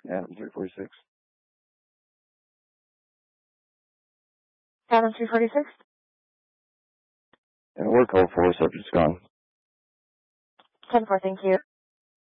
Adam 346. Adam 346. And we're code 4, subject's gone. 10-4, thank you.